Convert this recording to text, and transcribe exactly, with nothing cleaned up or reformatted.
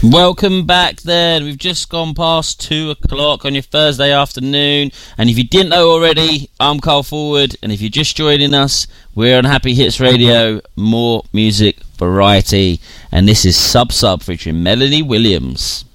Welcome back then. We've just gone past two o'clock on your Thursday afternoon. And if you didn't know already, I'm Carl Forward. And if you're just joining us, we're on Happy Hits Radio, more music variety. And this is Sub Sub featuring Melanie Williams.